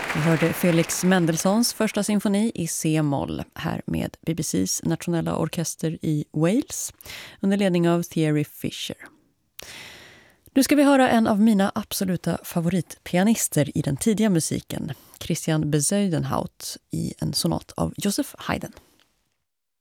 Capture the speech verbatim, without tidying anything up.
Vi hörde Felix Mendelssohns första symfoni i C-moll här med B B C:s nationella orkester i Wales under ledning av Thierry Fisher. Nu ska vi höra en av mina absoluta favoritpianister i den tidiga musiken, Christian Bezuidenhout, i en sonat av Joseph Haydn.